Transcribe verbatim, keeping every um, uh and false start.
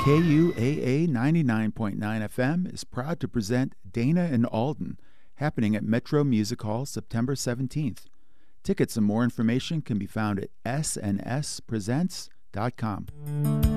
K U A A ninety-nine point nine F M is proud to present Dana and Alden, happening at Metro Music Hall September seventeenth. Tickets and more information can be found at s n s presents dot com.